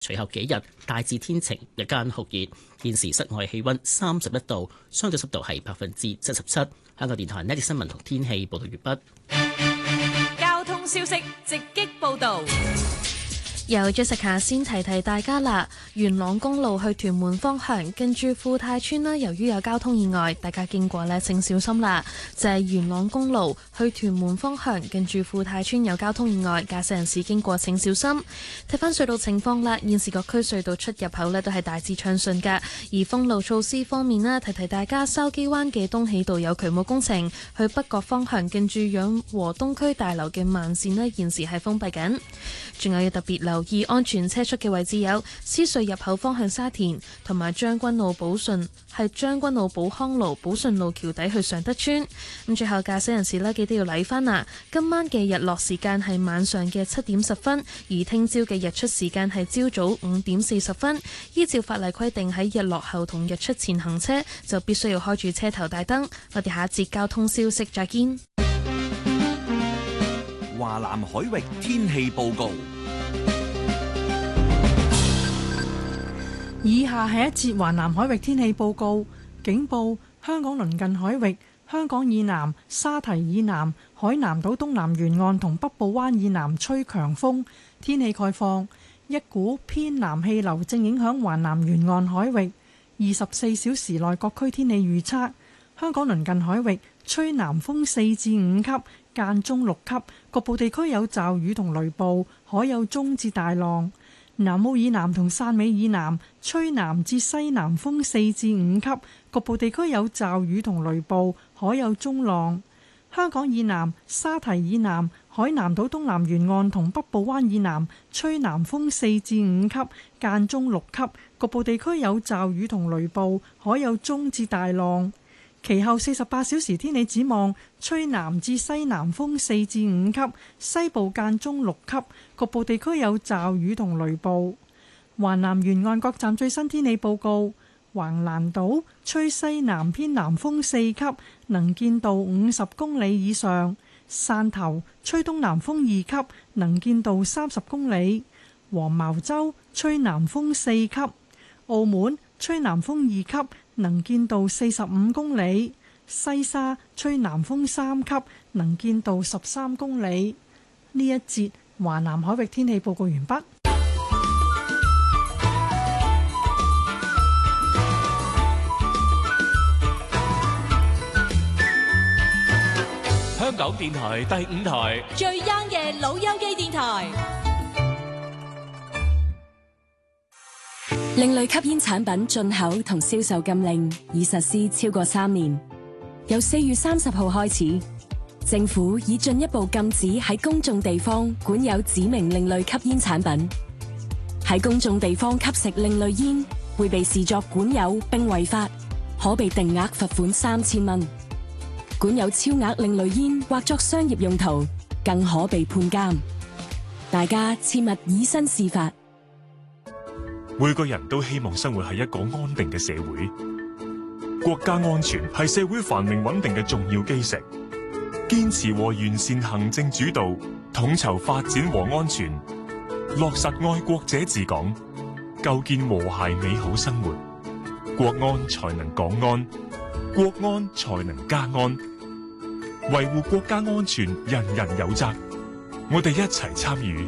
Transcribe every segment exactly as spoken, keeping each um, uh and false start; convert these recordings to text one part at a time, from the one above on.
隨後幾日大致天晴，日間酷熱。現時室外氣溫三十一度，相對濕度係百分之七十七。香港電台呢啲新聞同天氣報道完畢。 交通消息直擊報道。 由 Jessica 先提提大家啦，元朗公路去屯門方向近住富泰村啦，由於有交通意外，大家經過呢請小心啦。就係、是、元朗公路去屯門方向近住富泰村有交通意外，駕駛人士經過請小心。睇翻隧道情況啦，現時各區隧道出入口呢都係大致暢順噶。而封路措施方面呢，提提大家，筲箕灣嘅東喜道有渠務工程，去北角方向近住養和東區大樓嘅慢線呢現時係封閉緊。仲有要特別留意安全車速嘅位置有獅隧入口方向沙田，同埋將軍澳寶順係將軍澳寶康路寶順路橋底去尚德村。咁最後駕駛人士呢，記得要留翻啦。今晚嘅日落時間係晚上嘅七點十分，而聽朝嘅日出時間係朝早五點四十分。依照法例規定，喺日落後同日出前行車就必須要開住車頭大燈。我哋下一節交通消息再見。 華南海域天氣報告。 以下係一節華南海域天氣報告。警報：香港鄰近海域、香港以南、沙堤以南、海南島東南沿岸同北部灣以南吹強風。天氣概況：一股偏南氣流正影響華南沿岸海域。二十四小時內各區天氣預測：香港鄰近海域吹南風四至五級，間中六級，局部地區有驟雨同雷暴，海有中至大浪。南澳以南同汕尾以南吹南至西南風四至五級，局部地區有驟雨同雷暴，海有中浪。香港以南、沙堤以南、海南島東南沿岸同北部灣以南吹南風四至五級，間中六級，局部地區有驟雨同雷暴，海有中至大浪。其後四十八小時天氣展望，吹南至西南風四至五級，西部間中六級，局部地區有驟雨同雷暴。華南沿岸各站最新天氣報告：橫瀾島吹西南偏南風四級，能見度五十公里以上；汕頭吹東南風二級，能見度三十公里；黃茅洲吹南風四級；澳門吹南風二級，能見度四十五公里；西沙吹南風三級，能見度十三公里。呢一節華南海域天氣報告完畢。 香港電台第五台最 young 嘅老友記電台。 另類吸煙產品進口同銷售禁令已實施超過三年，由四月三十號開始，政府已進一步禁止喺公眾地方管有指明另類吸煙產品。喺公眾地方吸食另類煙會被視作管有並違法，可被定額罰款三千蚊。管有超額另類煙或作商業用途，更可被判監。大家切勿以身試法。 每個人都希望生活喺一個安定嘅社會，國家安全係社會繁榮穩定嘅重要基石。堅持和完善行政主導，統籌發展和安全，落實愛國者治港，構建和諧美好生活，國安才能港安，國安才能家安。維護國家安全，人人有責，我哋一齊參與。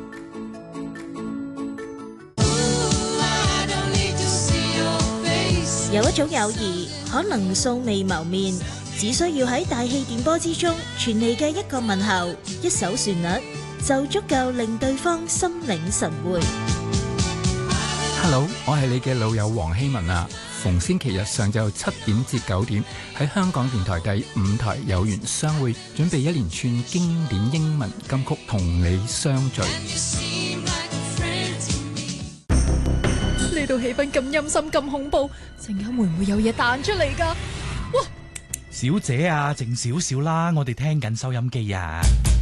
有一種友誼可能素未謀面，只需要喺大氣電波之中傳嚟嘅一個問候、一首旋律，就足夠令對方心領神會。 Hello， 我係你嘅老友黃希文啊！逢星期日上晝七點至九點，喺香港電台第五台有緣相會，準備一連串經典英文金曲同你相聚。 呢度氣氛咁陰森咁恐怖，陣間會唔會有嘢彈出嚟㗎？哇！ 小姐啊，靜少少啦，我哋聽緊收音機啊！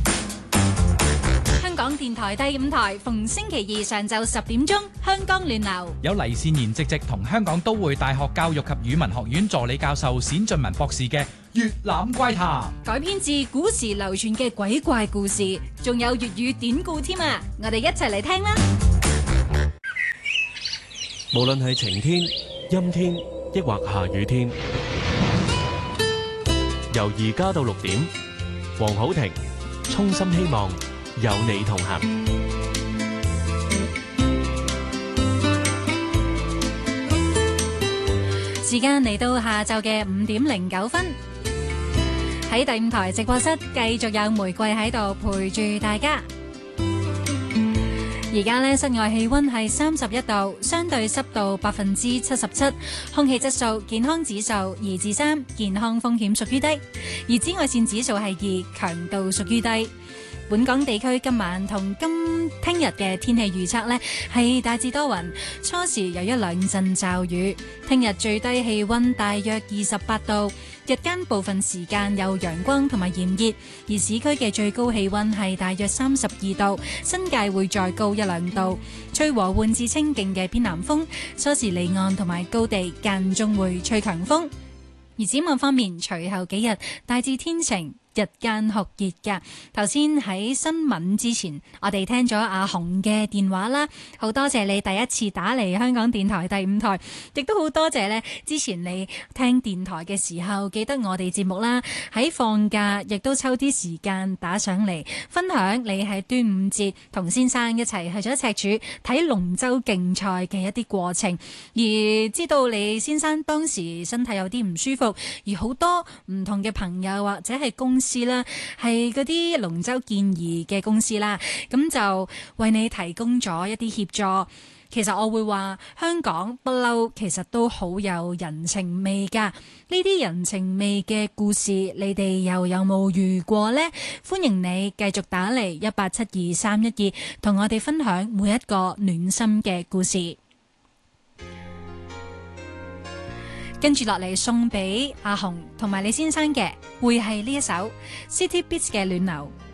香港電台第五台逢星期二上晝十點鐘，香港聯流有黎善賢直直同香港都會大學教育及語文學院助理教授冼俊文博士嘅《粵覽怪談》， 改編自古時流傳嘅鬼怪故事，仲有粵語典故添啊！我哋一齊嚟聽啦！ 無論係晴天、陰天，抑或下雨天。由而家到六點，黃好庭衷心希望有你同行。 時間嚟到下晝嘅五點零九分，喺第五台直播室繼續有玫瑰喺度陪住大家。而家呢，室外氣溫係三十一度，相對濕度百分之七十七，空氣質素健康指數二至三，健康風險屬於低，而紫外線指數係二，強度屬於低。本港地區今晚同今聽日嘅天氣預測呢，係大致多雲，初時有一兩陣驟雨。聽日最低氣溫大約二十八度，日間部分時間有陽光同埋炎熱，而市區嘅最高氣溫係大約三十二度，新界會再高一兩度。吹和緩至清勁嘅偏南風，初時離岸同埋高地間中會吹強風。而展望方面，隨後幾日大致天晴，日間酷熱㗎。頭先喺新聞之前，我哋聽咗阿紅嘅電話啦，好多謝你第一次打嚟香港電台第五台，亦都好多謝呢之前你聽電台嘅時候記得我哋節目啦，喺放假亦都抽啲時間打上嚟分享你喺端午節同先生一齊去咗赤柱睇龍舟競賽嘅一啲過程，而知道你先生當時身體有啲唔舒服，而好多唔同嘅朋友或者係公司啦，係嗰啲龍舟建議嘅公司啦，咁就為你提供咗一啲協助。其實我會話香港不嬲，其實都好有人情味㗎。呢啲人情味嘅故事，你哋又有冇遇過呢？歡迎你繼續打嚟一八七二三一二，同我哋分享每一個暖心嘅故事。跟住落嚟送俾阿紅同埋李先生嘅，會係呢一首 City Beats 嘅暖流。